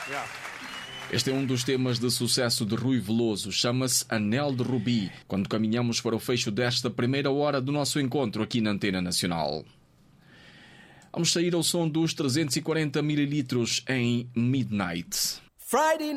Este é um dos temas de sucesso de Rui Veloso, chama-se Anel de Rubi, quando caminhamos para o fecho desta primeira hora do nosso encontro aqui na Antena Nacional. Vamos sair ao som dos 340 ml em Midnight.